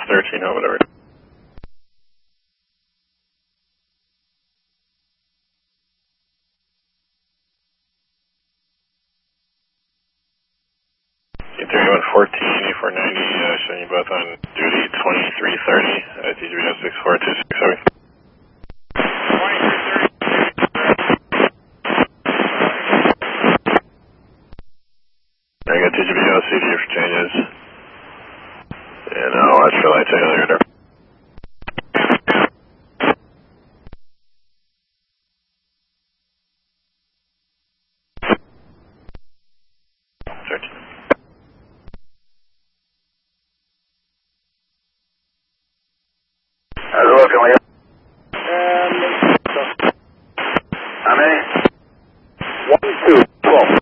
13 or whatever. T31 14, 8490, showing you both on duty 2330, TGBO 64267. 2330. I got TGBO CD for changes. And I'll watch for lights earlier. 13.